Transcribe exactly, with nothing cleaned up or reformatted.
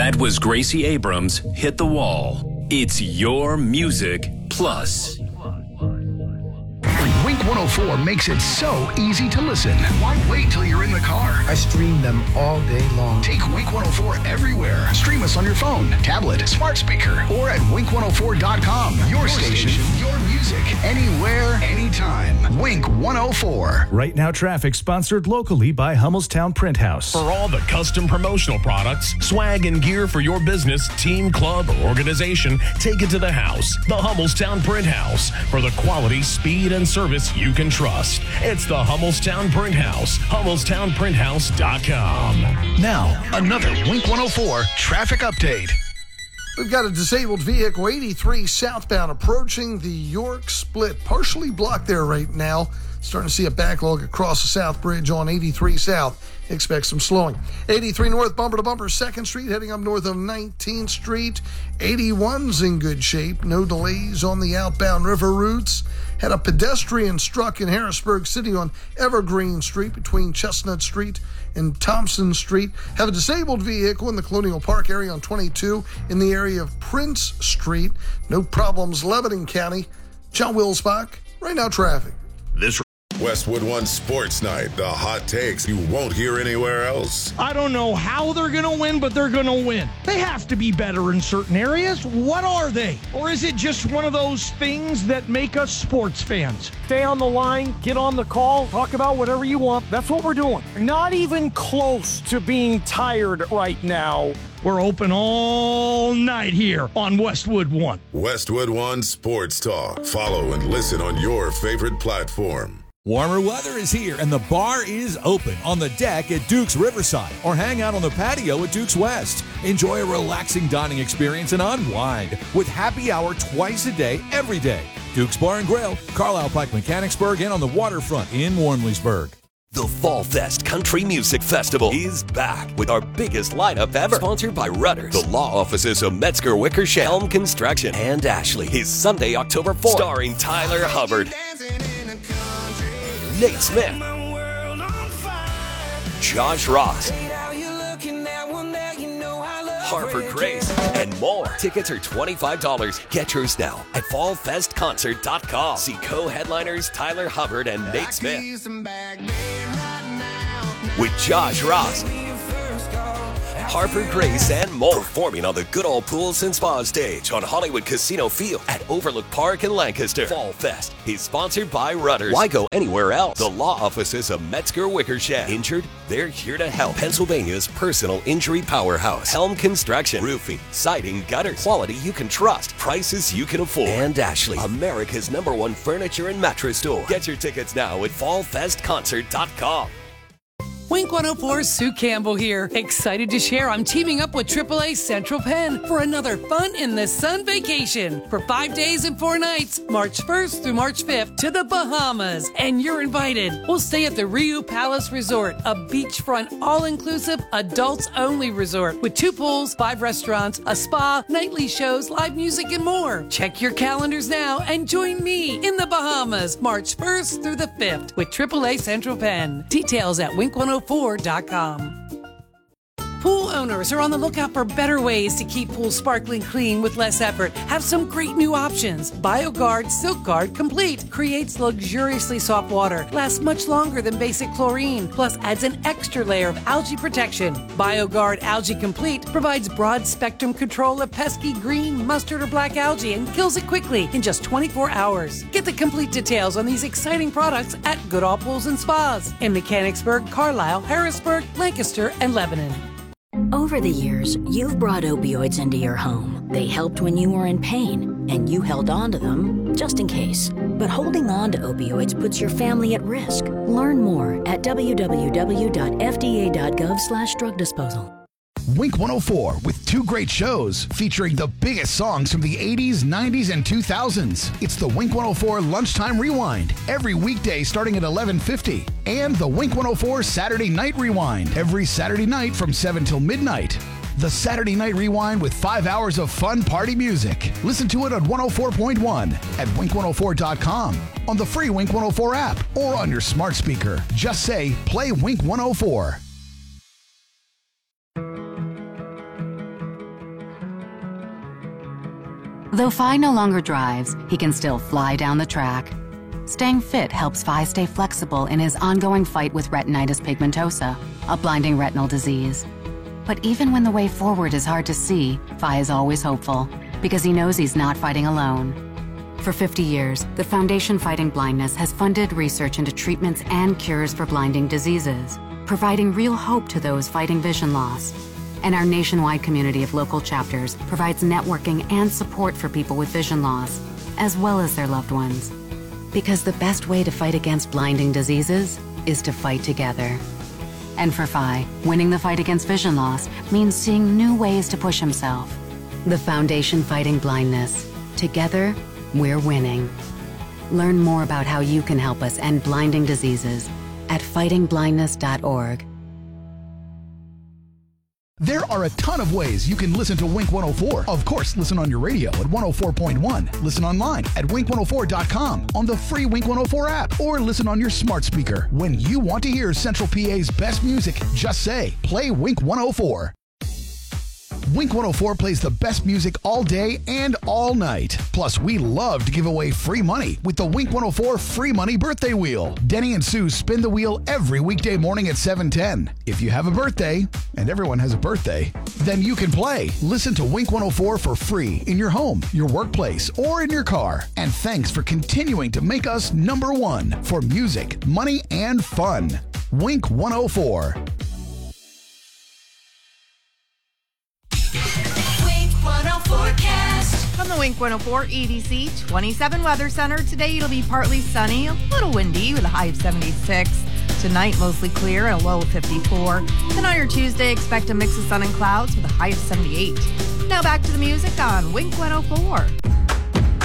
That was Gracie Abrams' Hit the Wall. It's your music plus. Wink one oh four makes it so easy to listen. Why wait till you're in the car? I stream them all day long. Take Wink one oh four everywhere. Stream us on your phone, tablet, smart speaker, or at wink one oh four dot com. Your, your station, station, your music, anywhere, anytime. Wink one oh four. Right Now Traffic, sponsored locally by Hummelstown Print House. For all the custom promotional products, swag, and gear for your business, team, club, or organization, take it to the house. The Hummelstown Print House. For the quality, speed, and service you can trust. It's the Hummelstown Print House. Hummelstown Print House dot com. Now, another Wink one oh four traffic update. We've got a disabled vehicle, eighty-three southbound, approaching the York Split. Partially blocked there right now. Starting to see a backlog across the South Bridge on eighty-three South. Expect some slowing. eighty-three North, bumper to bumper, second Street, heading up north of nineteenth Street. eighty-one's in good shape. No delays on the outbound river routes. Had a pedestrian struck in Harrisburg City on Evergreen Street between Chestnut Street and Thompson Street. Have a disabled vehicle in the Colonial Park area on twenty-two in the area of Prince Street. No problems, Lebanon County. John Wilsbach, Right Now Traffic. This Westwood One Sports Night, the hot takes you won't hear anywhere else. I don't know how they're going to win, but they're going to win. They have to be better in certain areas. What are they? Or is it just one of those things that make us sports fans? Stay on the line, get on the call, talk about whatever you want. That's what we're doing. Not even close to being tired right now. We're open all night here on Westwood One. Westwood One Sports Talk. Follow and listen on your favorite platform. Warmer weather is here, and the bar is open on the deck at Duke's Riverside, or hang out on the patio at Duke's West. Enjoy a relaxing dining experience and unwind with happy hour twice a day, every day. Duke's Bar and Grill, Carlisle Pike Mechanicsburg, and on the waterfront in Warmleysburg. The Fall Fest Country Music Festival is back with our biggest lineup ever. Sponsored by Rudders, the law offices of Metzger Wickersham, Helm Construction, and Ashley. Is Sunday, October fourth. Starring Tyler Hubbard, Nate Smith, Josh Ross, Harper Grace, and more. Tickets are twenty-five dollars. Get yours now at fall fest concert dot com. See co-headliners Tyler Hubbard and Nate Smith with Josh Ross, Harper Grace, and more. Performing on the Good Old Pools and Spa stage on Hollywood Casino Field at Overlook Park in Lancaster. Fall Fest is sponsored by Rudders. Why go anywhere else? The law offices of Metzger Wickersham. Injured? They're here to help. Pennsylvania's personal injury powerhouse. Helm Construction. Roofing, siding, gutters. Quality you can trust. Prices you can afford. And Ashley, America's number one furniture and mattress store. Get your tickets now at fall fest concert dot com. Wink one oh four's Sue Campbell here. Excited to share I'm teaming up with triple A Central Penn for another fun in the sun vacation for five days and four nights, March first through March fifth to the Bahamas. And you're invited. We'll stay at the Rio Palace Resort, a beachfront, all-inclusive, adults-only resort with two pools, five restaurants, a spa, nightly shows, live music, and more. Check your calendars now and join me in the Bahamas, March first through the fifth with triple A Central Penn. Details at wink one oh four dot com. Pool owners are on the lookout for better ways to keep pools sparkling clean with less effort. Have some great new options. BioGuard Silk Guard Complete creates luxuriously soft water, lasts much longer than basic chlorine, plus adds an extra layer of algae protection. BioGuard Algae Complete provides broad spectrum control of pesky green, mustard, or black algae and kills it quickly in just twenty-four hours. Get the complete details on these exciting products at Goodall Pools and Spas in Mechanicsburg, Carlisle, Harrisburg, Lancaster, and Lebanon. Over the years, you've brought opioids into your home. They helped when you were in pain, and you held on to them just in case. But holding on to opioids puts your family at risk. Learn more at w w w dot f d a dot gov slash drug disposal. Wink one oh four with two great shows featuring the biggest songs from the eighties, nineties, and two thousands. It's the Wink one oh four Lunchtime Rewind every weekday starting at eleven fifty, and the Wink one oh four Saturday Night Rewind every Saturday night from seven till midnight. The Saturday Night Rewind with five hours of fun party music. Listen to it on one oh four point one at wink one oh four dot com, on the free Wink one oh four app, or on your smart speaker. Just say, play Wink one oh four. Though Phi no longer drives, he can still fly down the track. Staying fit helps Phi stay flexible in his ongoing fight with retinitis pigmentosa, a blinding retinal disease. But even when the way forward is hard to see, Phi is always hopeful, because he knows he's not fighting alone. For fifty years, the Foundation Fighting Blindness has funded research into treatments and cures for blinding diseases, providing real hope to those fighting vision loss. And our nationwide community of local chapters provides networking and support for people with vision loss, as well as their loved ones. Because the best way to fight against blinding diseases is to fight together. And for Phi, winning the fight against vision loss means seeing new ways to push himself. The Foundation Fighting Blindness. Together, we're winning. Learn more about how you can help us end blinding diseases at fighting blindness dot org. There are a ton of ways you can listen to Wink one oh four. Of course, listen on your radio at one oh four point one. Listen online at wink one oh four dot com, on the free Wink one oh four app, or listen on your smart speaker. When you want to hear Central P A's best music, just say, play Wink one oh four. Wink one oh four plays the best music all day and all night. Plus, we love to give away free money with the Wink one oh four Free Money Birthday Wheel. Denny and Sue spin the wheel every weekday morning at seven ten. If you have a birthday, and everyone has a birthday, then you can play. Listen to Wink one oh four for free in your home, your workplace, or in your car. And thanks for continuing to make us number one for music, money, and fun. Wink one oh four. From the Wink one oh four E D C twenty-seven Weather Center, today it'll be partly sunny, a little windy with a high of seventy-six. Tonight, mostly clear and a low of fifty-four. Then on your Tuesday, expect a mix of sun and clouds with a high of seventy-eight. Now back to the music on Wink one oh four.